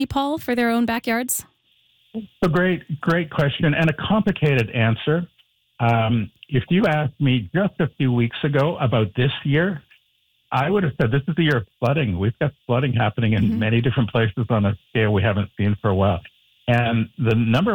Paul, for their own backyards? A great question and a complicated answer. If you asked me just a few weeks ago about this year, I would have said this is the year of flooding. We've got flooding happening in many different places on a scale we haven't seen for a while. And the number